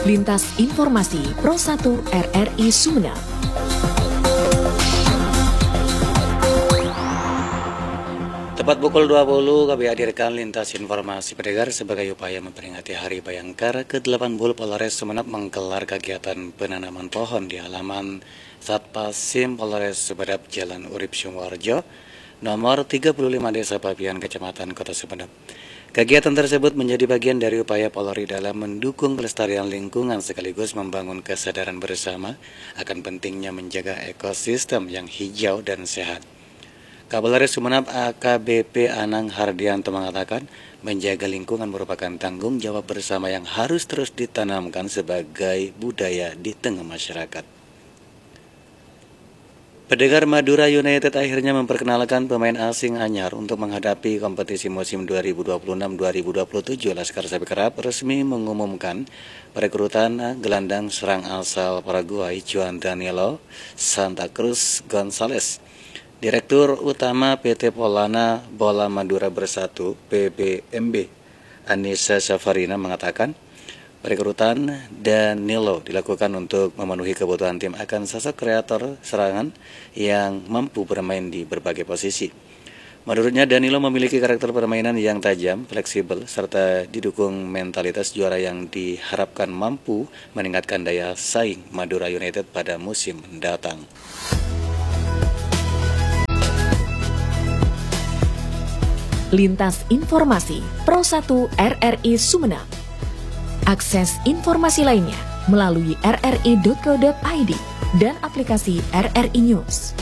Lintas Informasi Pro 1 RRI Sumeneb. Tepat pukul 20 kami hadirkan Lintas Informasi Pendengar sebagai upaya memperingati Hari Bayangkara ke-80. Polres Sumeneb menggelar kegiatan penanaman pohon di halaman Satpasim Polres Sumeneb Jalan Urip Sumoharjo, nomor 35 Desa Pabian, Kecamatan Kota Sumeneb. Kegiatan tersebut menjadi bagian dari upaya Polri dalam mendukung pelestarian lingkungan sekaligus membangun kesadaran bersama akan pentingnya menjaga ekosistem yang hijau dan sehat. Kapolres Sumeneb AKBP Anang Hardianto mengatakan menjaga lingkungan merupakan tanggung jawab bersama yang harus terus ditanamkan sebagai budaya di tengah masyarakat. Pendengar, Madura United akhirnya memperkenalkan pemain asing anyar untuk menghadapi kompetisi musim 2026-2027. Laskar Sapi Kerap resmi mengumumkan perekrutan gelandang serang asal Paraguay Juan Danilo Santa Cruz Gonzalez. Direktur Utama PT Polana Bola Madura Bersatu (PBMB) Anissa Safarina mengatakan perekrutan Danilo dilakukan untuk memenuhi kebutuhan tim akan sosok kreator serangan yang mampu bermain di berbagai posisi. Menurutnya, Danilo memiliki karakter permainan yang tajam, fleksibel, serta didukung mentalitas juara yang diharapkan mampu meningkatkan daya saing Madura United pada musim mendatang. Lintas Informasi Pro 1 RRI Sumeneb. Akses informasi lainnya melalui rri.co.id dan aplikasi RRI News.